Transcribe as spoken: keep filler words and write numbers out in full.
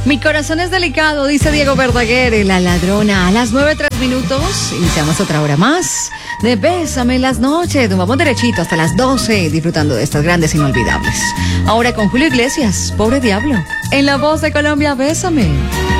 Mi corazón es delicado, dice Diego Verdaguer, la ladrona. A las nueve, tres minutos, iniciamos otra hora más de Bésame en las noches. Nos vamos derechito hasta las doce, disfrutando de estas grandes inolvidables. Ahora con Julio Iglesias, Pobre Diablo. En la voz de Colombia, Bésame.